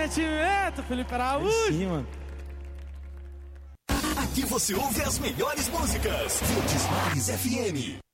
sentimento, Felipe Araújo. Sim, mano. Aqui você ouve as melhores músicas. Verdes Mares FM.